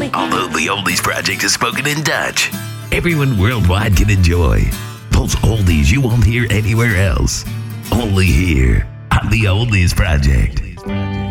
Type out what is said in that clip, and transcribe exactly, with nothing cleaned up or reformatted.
Although the Oldies Project is spoken in Dutch, everyone worldwide can enjoy those oldies you won't hear anywhere else. Only here on the Oldies Project.